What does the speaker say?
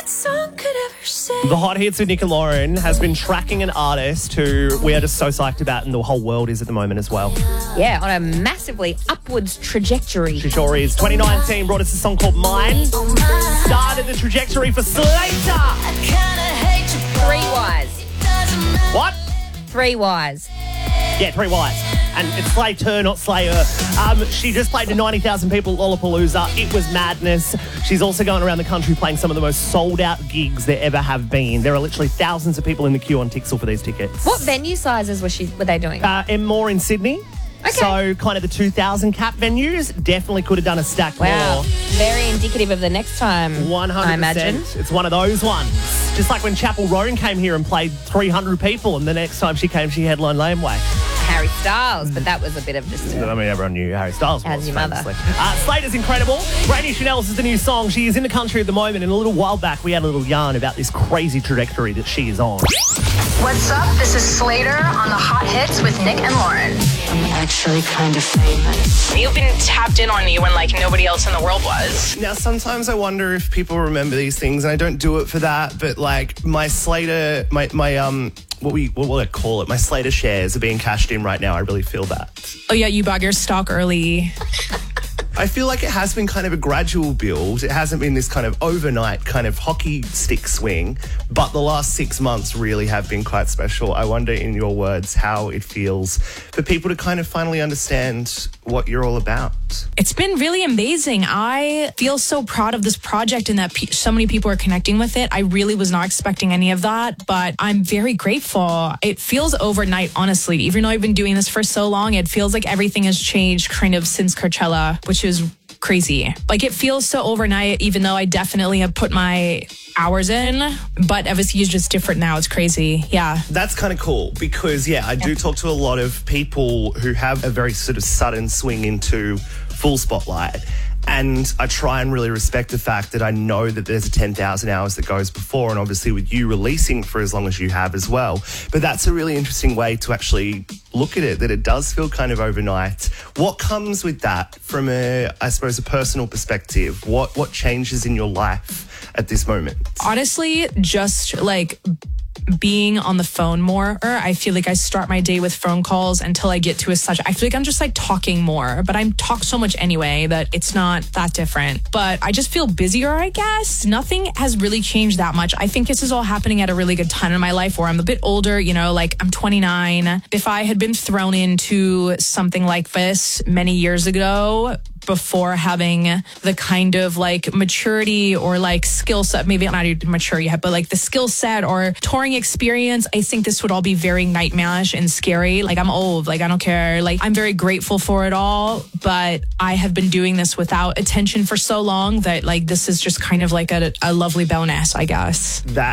song could ever sing. The Hot Hits with Nick and Lauren has been tracking an artist who we are just so psyched about, and the whole world is at the moment as well. Yeah, on a massively upwards trajectory. She sure is. 2019 brought us a song called Mine. Started the trajectory for Slater. Three Wise. What? 3 Wise. Yeah, 3 Wise. And it's Slater, not Slayer. She just played to 90,000 people at Lollapalooza. It was madness. She's also going around the country playing some of the most sold-out gigs there ever have been. There are literally thousands of people in the queue on Tixel for these tickets. What venue sizes were they doing? More in Sydney. Okay. So kind of the 2,000 cap venues definitely could have done a stack Wow. more. Very indicative of the next time, 100%. I imagine. It's one of those ones. Just like when Chapel Roan came here and played 300 people, and the next time she came, she headlined Laneway. Harry Styles, but that was a bit of just I mean, everyone knew who Harry Styles was. As your mother. Slater's incredible. Brandy Chanel's is the new song. She is in the country at the moment, and a little while back, we had a little yarn about this crazy trajectory that she is on. What's up? This is Slater on the Hot Hits with Nick and Lauren. I'm actually kind of famous. You've been tapped in on you when like nobody else in the world was. Now, sometimes I wonder if people remember these things, and I don't do it for that, but like my Slater, what will I call it? My Slater shares are being cashed in right now. I really feel that. Oh yeah, you bought your stock early. I feel like it has been kind of a gradual build. It hasn't been this kind of overnight kind of hockey stick swing, but the last 6 months really have been quite special. I wonder, in your words, how it feels for people to kind of finally understand what you're all about. It's been really amazing. I feel so proud of this project and that so many people are connecting with it. I really was not expecting any of that, but I'm very grateful. It feels overnight, honestly. Even though I've been doing this for so long, it feels like everything has changed kind of since Coachella, which is crazy. Like, it feels so overnight, even though I definitely have put my hours in, but FSU is just different now. It's crazy. Yeah. That's kind of cool because, I do talk to a lot of people who have a very sort of sudden swing into full spotlight. And I try and really respect the fact that I know that there's a 10,000 hours that goes before, and obviously with you releasing for as long as you have as well. But that's a really interesting way to actually look at it, that it does feel kind of overnight. What comes with that from a personal perspective? What changes in your life at this moment? Honestly, just like being on the phone more. I feel like I start my day with phone calls until I get to a such. I feel like I'm just like talking more, but I'm talk so much anyway that it's not that different. But I just feel busier, I guess. Nothing has really changed that much. I think this is all happening at a really good time in my life where I'm a bit older, like I'm 29. If I had been thrown into something like this many years ago, before having the kind of like maturity or like skill set, maybe not even mature yet, but like the skill set or touring experience, I think this would all be very nightmarish and scary. Like, I'm old, like I don't care. Like, I'm very grateful for it all, but I have been doing this without attention for so long that like this is just kind of like a lovely bonus, I guess. That